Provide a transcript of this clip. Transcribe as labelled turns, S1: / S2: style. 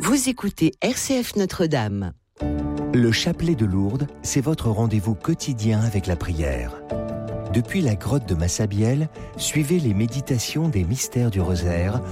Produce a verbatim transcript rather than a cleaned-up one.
S1: Vous écoutez R C F Notre-Dame.
S2: Le chapelet de Lourdes, c'est votre rendez-vous quotidien avec la prière. Depuis la grotte de Massabielle, suivez les méditations des mystères du rosaire